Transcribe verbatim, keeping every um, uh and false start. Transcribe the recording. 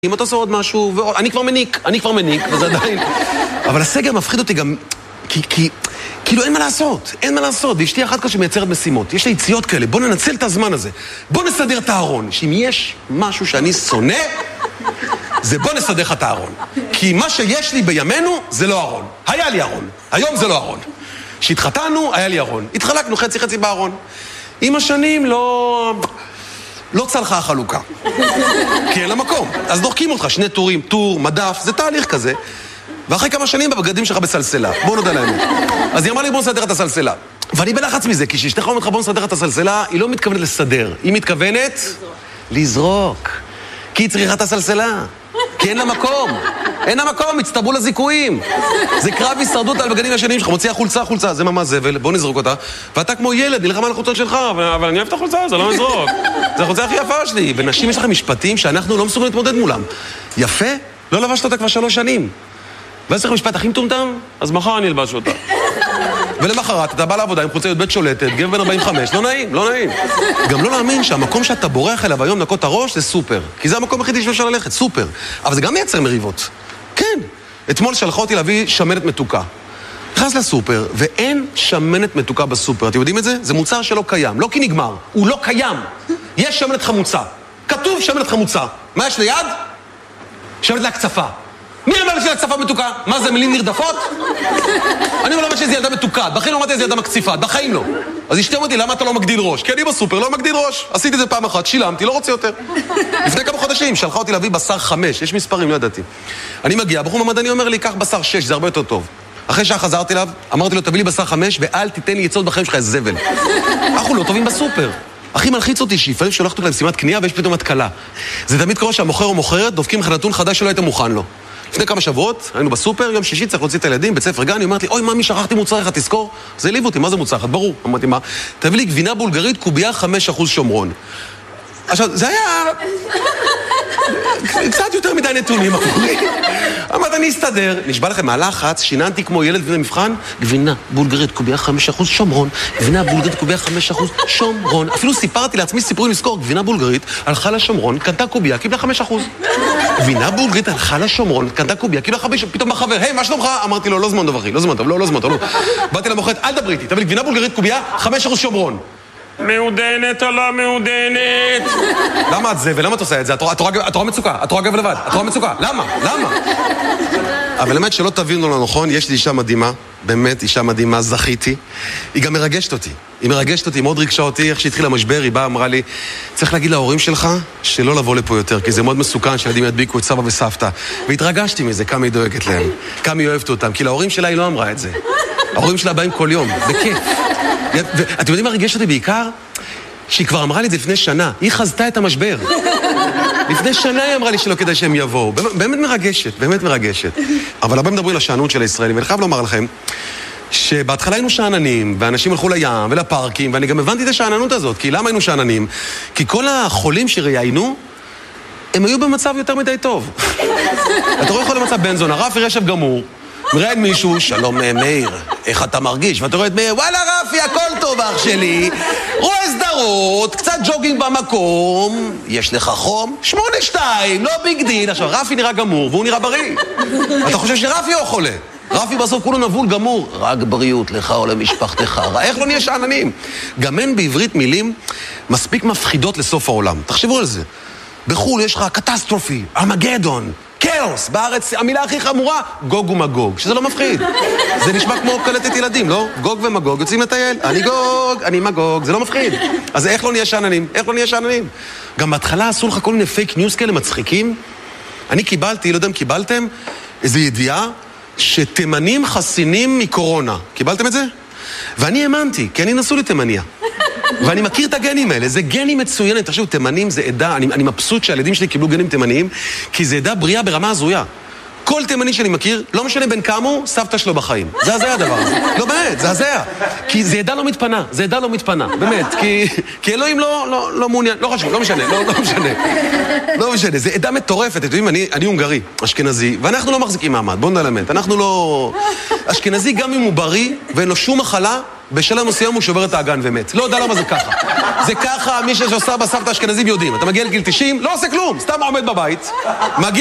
אם אתה עושה עוד משהו, ואני כבר מניק, אני כבר מניק, וזה עדיין... אבל הסגר מפחיד אותי גם, כי, כי, כאילו אין מה לעשות, אין מה לעשות, ואשתי אחת כזאת שמייצרת משימות, יש לה יציאות כאלה, בוא ננצל את הזמן הזה, בוא נסדר את הארון, שאם יש משהו שאני שונא, זה בוא נסדר לך את הארון. כי מה שיש לי בימינו זה לא ארון, היה לי ארון, היום זה לא ארון. כשהתחתנו, היה לי ארון, התחלקנו חצי חצי בארון. עם השנים לא... לא צלחה החלוקה. כי אין לה מקום. אז דוחקים אותך, שני טורים, טור, מדף, זה תהליך כזה. ואחרי כמה שנים בבגדים שלך בסלסלה. בוא נודע להם. אז היא אמרה לי, בוא נסדר את הסלסלה. ואני בלחץ מזה, כי כשאשתך אומרת לך, בוא נסדר את הסלסלה, היא לא מתכוונת לסדר. היא מתכוונת... לזרוק. כי היא צריכה את הסלסלה. כי אין לה מקום. אין לה מקום, הצטברו לזיקויים. זה קרב הישרדות על בגדים השניים שלך. מוציאה חולצה, חולצה, זה ממש זבל, בוא נזרוק אותה. ואתה כמו ילד, נלחם על החולצות שלך, אבל אני אוהב את החולצה, זה לא נזרוק. זה החולצה הכי יפה שלי. ונשים יש לכם משפטים שאנחנו לא מסוגלים להתמודד מולם. יפה? לא לבשת אותה כבר שלוש שנים. ואז צריך משפט הכי מטומטם, אז מחר אני אלבש אותה. ולמחרת, אתה בא לעבודה עם חולצה בית שולטת, גבר בן ארבעים וחמש, לא נעים, לא נעים. גם לא להאמין שהמקום שאתה בורח אליו היום נקות הראש זה סופר. כי זה המקום היחידי שאפשר ללכת, סופר. אבל זה גם מייצר מריבות. כן. אתמול שלחה אותי להביא שמנת מתוקה. נכנס לסופר, ואין שמנת מתוקה בסופר. אתם יודעים את זה? זה מוצר שלא קיים. לא כי נגמר, הוא לא קיים. יש שמנת חמוצה. כתוב שמנת חמוצה. מה יש ליד? שמנת להקצפה. מי אמר לי שהקצפה מתוקה? מה זה, מילים נרדפות? אני לא אמרתי שזה ילדה מתוקה, בחיים לא אמרתי שזה ילדה מקציפה, בחיים לא. אז אשתם אותי, למה אתה לא מגדיל ראש? כי אני בסופר לא מגדיל ראש. עשיתי את זה פעם אחת, שילמתי, לא רוצה יותר. לפני כמה חודשים, שלחה אותי להביא בשר חמש, יש מספרים, לא ידעתי. אני מגיע, בחור ממדעני אומר לי, קח בשר שש, זה הרבה יותר טוב. אחרי שעה חזרתי אליו, אמרתי לו, תביא לי בשר חמש, ואל תיתן לי יצאות בחיים שלך, איזה זבל. אנחנו לא טובים בסופר. הכי מלחיץ אותי שיפעמים שולחת אותי למשימת קנייה ויש פתאום התקלה. זה תמיד קורה שהמוכר או מוכרת דופקים לך נתון חדש שלא היית מוכן לו. לפני כמה שבועות, היינו בסופר, יום שישי צריך להוציא את הילדים, בית ספר גן, היא אומרת לי, אוי, ממי, שכחתי מוצר אחד, תזכור? זה העליב אותי, מה זה מוצר אחד? ברור. אמרתי, מה? תביא לי גבינה בולגרית, קובייה חמש אחוז שומרון. עכשיו, זה היה... קצת יותר מדי נתונים, עבורי. אמרת, אני אסתדר. נשבע לכם, מהלחץ, שיננתי כמו ילד לפני מבחן, גבינה בולגרית, קובייה חמש אחוז שומרון, גבינה בולגרית, קובייה חמש אחוז שומרון. אפילו סיפרתי לעצמי סיפורים לזכור, גבינה בולגרית, הלכה לשומרון, קנתה קובייה, קיבלה חמש אחוז. גבינה בולגרית, הלכה לשומרון, קנתה קובייה, קיבלה חמש, פתאום בחבר, היי, מה שלומך? אמרתי לו, לא זמן טוב, אחי, לא זמן טוב, לא, לא זמן טוב, לא. באתי למוכרת, אל דברי איתי, תביא לי גבינה בולגרית, קובייה, חמש אחוז שומרון. מעודנת או לא מעודנת? למה את זה? ולמה את עושה את זה? את רואה מצוקה, את רואה גב לבד, את רואה מצוקה. למה? למה? אבל באמת שלא תבינו לא נכון, יש לי אישה מדהימה, באמת אישה מדהימה, זכיתי. היא גם מרגשת אותי. היא מרגשת אותי, מאוד ריגשה אותי, איך שהתחיל המשבר, היא באה, אמרה לי, צריך להגיד להורים שלך שלא לבוא לפה יותר, כי זה מאוד מסוכן שילדים ידביקו את סבא וסבתא. והתרגשתי מזה, כמה היא דואגת להם, כמה היא אוהבת אותם, כי להורים שלה היא לא אמרה את זה. ההורים שלה באים כל יום, בכיף. ואתם יודעים מה ריגש אותי בעיקר? שהיא כבר אמרה לי את זה לפני שנה, היא חזתה את המשבר. לפני שנה היא אמרה לי שלא כדאי שהם יבואו. באמת מרגשת, באמת מרגשת. אבל הרבה מדברים לשענות של הישראלים, ואני חייב לומר לכם, שבהתחלה היינו שעננים, ואנשים הלכו לים ולפארקים, ואני גם הבנתי את השעננות הזאת. כי למה היינו שעננים? כי כל החולים שראיינו, הם היו במצב יותר מדי טוב. אתה רואה יכול למצב בן זונה, רפי רשב גמור, מראיין מישהו, שלום מאיר, איך אתה מרגיש? ואתה רואה את מאיר, וואלה רפי, הכל טוב אח שלי, רואה סדרות, קצת ג'וגינג במקום, יש לך חום, שמונה שתיים, לא ביג דיל. עכשיו, רפי נראה גמור, והוא נראה בריא. אתה חושב שרפי הוא חולה? רפי בסוף כולו נבול גמור, רק בריאות לך או למשפחתך. איך לא נהיה שעננים? גם אין בעברית מילים מספיק מפחידות לסוף העולם. תחשבו על זה. בחול יש לך קטסטרופי, ארמגדון, כאוס. בארץ המילה הכי חמורה, גוג ומגוג, שזה לא מפחיד. זה נשמע כמו קלטת ילדים, לא? גוג ומגוג יוצאים לטייל. אני גוג, אני מגוג, זה לא מפחיד. אז איך לא נהיה שעננים? איך לא נהיה שעננים? גם בהתחלה עשו לך כל מיני פייק ניוז כאלה מצחיקים. אני קיבלתי, לא יודע אם קיבלתם, איזו ידיעה שתימנים חסינים מקורונה. קיבלתם את זה? ואני האמנתי, כי אני נסו לתימניה. ואני מכיר את הגנים האלה, זה גנים מצוינים. תחשבו, תימנים זה עדה, אני, אני מבסוט שהילדים שלי קיבלו גנים תימניים, כי זה עדה בריאה ברמה הזויה. כל תימני שאני מכיר, לא משנה בין כמה, סבתא שלו בחיים. זה הזיה הדבר הזה. לא באמת, זה הזיה. כי זה עדה לא מתפנה, זה עדה לא מתפנה, באמת. כי, כי אלוהים לא, לא, לא מעוניין, לא חשוב, לא משנה, לא, לא משנה. לא משנה, זה עדה מטורפת. אתם יודעים, אני, אני הונגרי, אשכנזי, ואנחנו לא מחזיקים מעמד, בואו נלמד. אנחנו לא... אשכנזי גם אם הוא בריא, ואין לו שום מחלה, בשלב מסוים הוא שובר את האגן ומת. לא יודע למה זה ככה. זה ככה, מי שעושה בסבתא אשכנזים יודעים. אתה מגיע לגיל תשעים, לא עושה כלום, סתם עומד בבית, מגיע